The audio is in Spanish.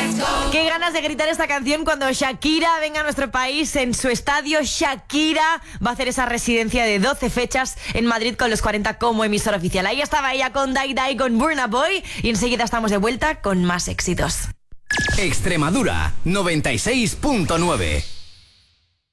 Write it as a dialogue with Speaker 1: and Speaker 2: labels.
Speaker 1: Qué ganas de gritar esta canción cuando Shakira venga a nuestro país en su estadio. Shakira va a hacer esa residencia de 12 fechas en Madrid con los 40 como emisora oficial. Ahí estaba ella con Dai Dai, con Burna Boy, y enseguida estamos de vuelta con más éxitos.
Speaker 2: Extremadura 96.9.